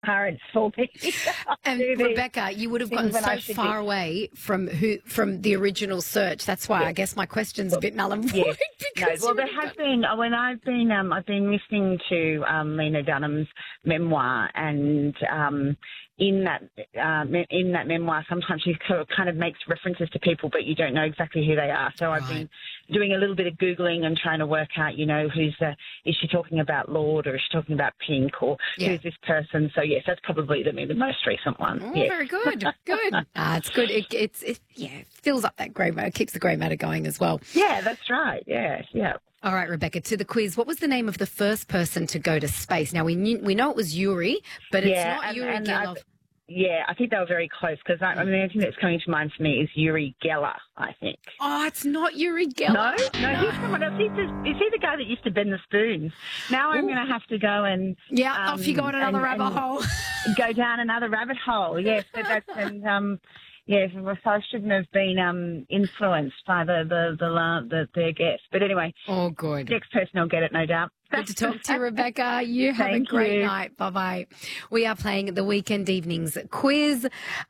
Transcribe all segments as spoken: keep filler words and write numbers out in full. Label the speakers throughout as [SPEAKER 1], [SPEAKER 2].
[SPEAKER 1] parents for me.
[SPEAKER 2] And Rebecca, you would have gotten so far be. away from who from the original search. That's why yeah. I guess my question's well, a bit null and void.
[SPEAKER 1] Yes. No, well, there has been when I've been um, I've been listening to um, Lena Dunham's memoir, and um, in that um, in that memoir, sometimes she kind of makes references to people, but you don't know exactly who they are. So right. I've been doing a little bit of Googling and trying to work out, you know, who's uh, is she talking about Lord, or is she talking about Pink, or yeah. who's this person? So yes, that's probably the, the most recent one.
[SPEAKER 2] Oh,
[SPEAKER 1] yes.
[SPEAKER 2] Very good, good. Ah, it's good. It, it's it, yeah, it fills up that grey matter, keeps the grey matter going as well.
[SPEAKER 1] Yeah, that's right. Yeah, yeah.
[SPEAKER 2] All right, Rebecca, to the quiz. What was the name of the first person to go to space? Now, we knew, we know it was Yuri, but it's
[SPEAKER 1] yeah,
[SPEAKER 2] not
[SPEAKER 1] and,
[SPEAKER 2] Yuri
[SPEAKER 1] and
[SPEAKER 2] Gelov.
[SPEAKER 1] Yeah, I think they were very close, because I, I mean, the only thing that's coming to mind for me is Yuri Geller, I think.
[SPEAKER 2] Oh, it's not Yuri Geller.
[SPEAKER 1] No, no, no. He's someone else. He's, just, is he the guy that used to bend the spoons? Now Ooh. I'm going to have to go and...
[SPEAKER 2] Yeah,
[SPEAKER 1] um,
[SPEAKER 2] off you go on another
[SPEAKER 1] and,
[SPEAKER 2] rabbit
[SPEAKER 1] and
[SPEAKER 2] hole.
[SPEAKER 1] Go down another rabbit hole, yes. So that's... And, um, yes, so I shouldn't have been um, influenced by the, the, the, the, the their guest. But anyway...
[SPEAKER 2] Oh, good.
[SPEAKER 1] Next person will get it, no doubt.
[SPEAKER 2] Good to talk to you, Rebecca. You have
[SPEAKER 1] Thank
[SPEAKER 2] a great
[SPEAKER 1] you.
[SPEAKER 2] night. Bye-bye. We are playing the Weekend Evenings quiz.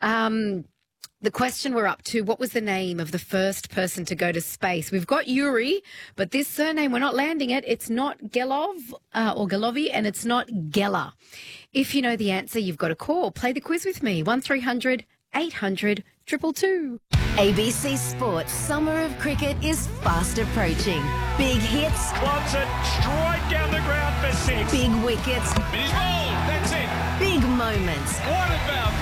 [SPEAKER 2] Um, the question we're up to, what was the name of the first person to go to space? We've got Yuri, but this surname, we're not landing it. It's not Gelov uh, or Gelovi, and it's not Geller. If you know the answer, you've got to call. Play the quiz with me. one three hundred eight hundred two two two.
[SPEAKER 3] A B C Sports Summer of Cricket is fast approaching. Big hits.
[SPEAKER 4] Wants it straight down the ground for six.
[SPEAKER 3] Big wickets.
[SPEAKER 4] Big ball. That's it.
[SPEAKER 3] Big moments.
[SPEAKER 4] What about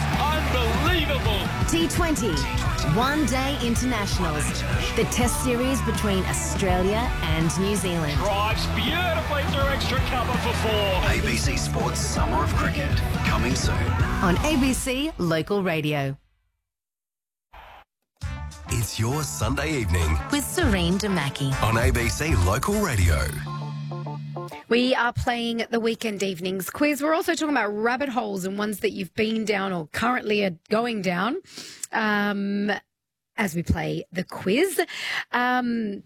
[SPEAKER 4] that? Unbelievable.
[SPEAKER 3] T twenty. One Day Internationals. The test series between Australia and New Zealand.
[SPEAKER 4] Drives beautifully through extra cover for four.
[SPEAKER 5] A B C Sports Summer of Cricket. Coming soon.
[SPEAKER 3] On A B C Local Radio.
[SPEAKER 5] It's your Sunday evening
[SPEAKER 3] with Serene Damaki
[SPEAKER 5] on A B C Local Radio.
[SPEAKER 2] We are playing the Weekend Evenings quiz. We're also talking about rabbit holes and ones that you've been down or currently are going down um, as we play the quiz. Um,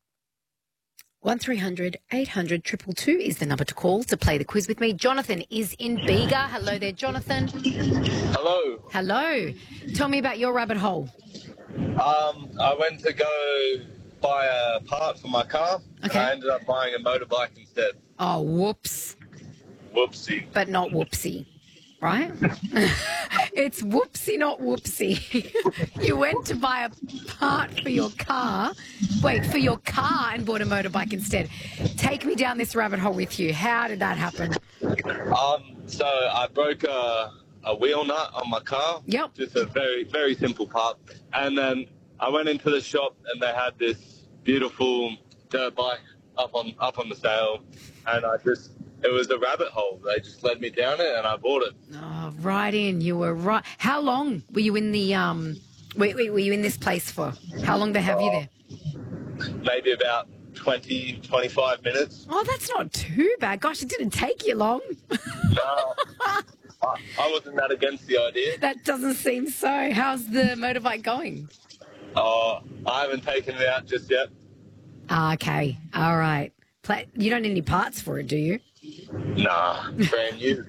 [SPEAKER 2] one three hundred eight hundred two two two is the number to call to play the quiz with me. Jonathan is in Bega. Hello there, Jonathan.
[SPEAKER 6] Hello.
[SPEAKER 2] Hello. Tell me about your rabbit hole.
[SPEAKER 6] Um, I went to go buy a part for my car,
[SPEAKER 2] okay.
[SPEAKER 6] and I ended up buying a motorbike instead.
[SPEAKER 2] Oh, whoops.
[SPEAKER 6] Whoopsie.
[SPEAKER 2] But not whoopsie, right? It's whoopsie, not whoopsie. You went to buy a part for your car. Wait, for your car and bought a motorbike instead. Take me down this rabbit hole with you. How did that happen?
[SPEAKER 6] Um, so I broke a... a wheel nut on my car.
[SPEAKER 2] Yep.
[SPEAKER 6] Just a very, very simple part. And then I went into the shop and they had this beautiful dirt bike up on up on the sale. And I just, it was a rabbit hole. They just led me down it and I bought it.
[SPEAKER 2] Oh, right in. You were right. How long were you in the, um, were, were you in this place for? How long they have
[SPEAKER 6] oh,
[SPEAKER 2] you there?
[SPEAKER 6] Maybe about twenty, twenty-five minutes.
[SPEAKER 2] Oh, that's not too bad. Gosh, it didn't take you long.
[SPEAKER 6] No. I wasn't that against the idea.
[SPEAKER 2] That doesn't seem so. How's the motorbike going?
[SPEAKER 6] Oh, uh, I haven't taken it out just yet.
[SPEAKER 2] Ah, okay. All right. Play, you don't need any parts for it, do you?
[SPEAKER 6] Nah, brand new.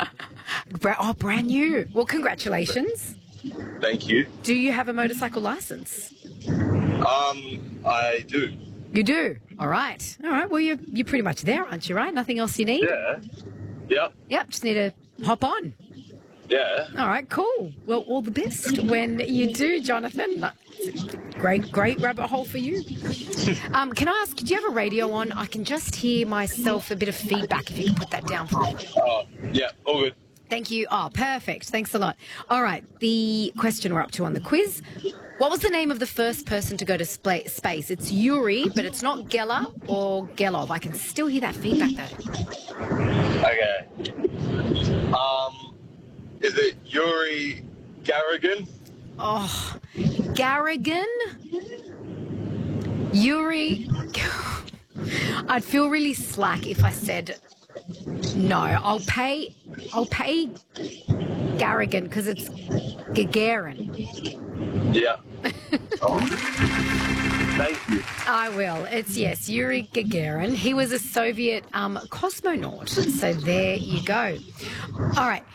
[SPEAKER 2] Oh, brand new. Well, congratulations.
[SPEAKER 6] Thank you.
[SPEAKER 2] Do you have a motorcycle license?
[SPEAKER 6] Um, I do.
[SPEAKER 2] You do? All right. All right. Well, you're, you're pretty much there, aren't you, right? Nothing else you need?
[SPEAKER 6] Yeah. Yep.
[SPEAKER 2] Yep. Just need to hop on.
[SPEAKER 6] Yeah.
[SPEAKER 2] All right, cool. Well, all the best when you do, Jonathan. Great, great rabbit hole for you. Um, can I ask, do you have a radio on? I can just hear myself a bit of feedback if you can put that down for me.
[SPEAKER 6] Oh, yeah, all good.
[SPEAKER 2] Thank you. Oh, perfect. Thanks a lot. All right, the question we're up to on the quiz. What was the name of the first person to go to spa- space? It's Yuri, but it's not Geller or Gelov. I can still hear that feedback, though.
[SPEAKER 6] Okay. Um, is it Yuri Gagarin?
[SPEAKER 2] Oh, Gagarin? Yuri... I'd feel really slack if I said no. I'll pay... I'll pay Gagarin because it's Gagarin.
[SPEAKER 6] Yeah. Oh. Thank you.
[SPEAKER 2] I will. It's, yes, Yuri Gagarin. He was a Soviet um, cosmonaut. So there you go. All right.